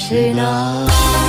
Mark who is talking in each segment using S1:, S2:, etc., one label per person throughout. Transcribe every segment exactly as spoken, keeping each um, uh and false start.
S1: тишина.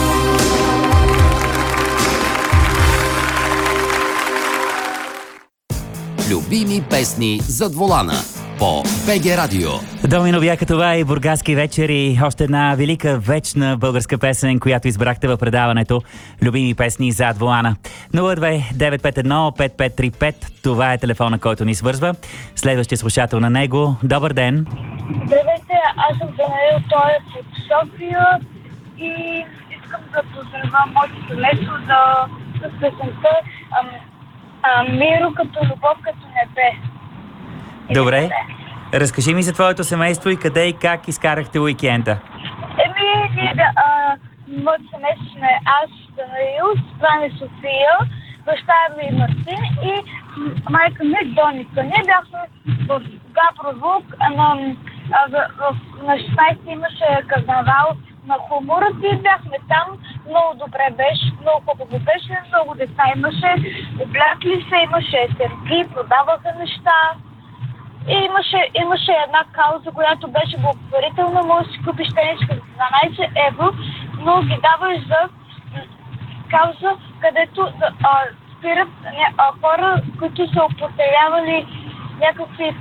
S2: Любими песни зад волана по БГ Радио.
S3: Домино бяха това и бургаски вечери. Още една велика, вечна българска песен, която избрахте в предаването Любими песни зад волана. нула две девет пет едно пет пет три пет. Това е телефона, който ни свързва. Следващия слушател на него. Добър ден.
S4: Здравейте, аз съм Данаил, той е от София и искам да поздравя моето семейство за, за песента ам, ам, Миро като любов като небе.
S3: Добре. Разкажи ми за твоето семейство и къде и как изкарахте уикенда.
S4: Еми, ние да, а, моето семейство сме аз, Данаил, Сван и София, баща ми Мартин и майка ми Доника. Ние бяхме в Габрово, на, в, в, на шестнайсети имаше карнавал на хуморът и бяхме там. Много добре беше, много хубаво беше, много деца имаше, облякли се, имаше серги, продаваха неща. И имаше, имаше една кауза, която беше благотворителна, може да си купиш теничка за дванайсет евро, но ги даваш за кауза, където а, спират а, хора, които са употребявали някакви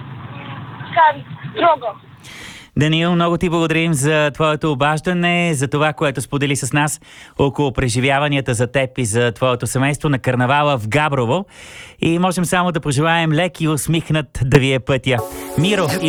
S4: дрога.
S3: Даниил, много ти благодарим за твоето обаждане, за това, което сподели с нас около преживяванията за теб и за твоето семейство на карнавала в Габрово. И можем само да пожелаем лек и усмихнат да ви е пътя. Миро и